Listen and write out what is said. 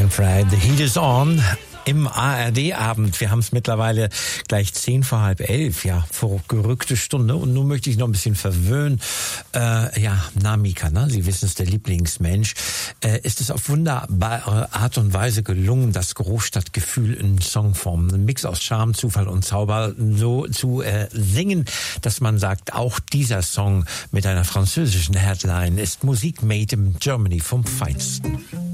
I'm The Heat is on im ARD-Abend. Wir haben es mittlerweile gleich 11:10, ja, verrückte Stunde. Und nun möchte ich noch ein bisschen verwöhnen. Mika, ne? Sie wissen es, der Lieblingsmensch. Ist es auf wunderbare Art und Weise gelungen, das Großstadtgefühl in Songform, ein Mix aus Charme, Zufall und Zauber, so zu singen, dass man sagt, auch dieser Song mit einer französischen Headline ist Musik made in Germany vom Feinsten.